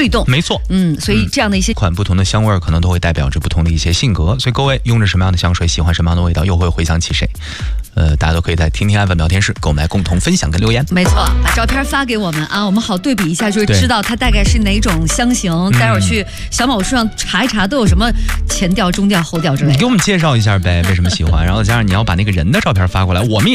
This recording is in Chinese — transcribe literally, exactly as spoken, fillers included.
律动。 没错， 嗯，所以这样的一些、 嗯、款不同的香味可能都会代表着不同的一些性格，所以各位用着什么样的香水，喜欢什么样的味道，又会回想起谁？呃，大家都可以在听听F M聊天室跟我们来共同分享跟留言。 没错，把照片发给我们啊，我们好对比一下，就是知道它大概是哪种香型。待会儿去小某书上查一查，都有什么前调、中调、后调之类的。 你给我们介绍一下呗，为什么喜欢？然后加上你要把那个人的照片发过来，我们也。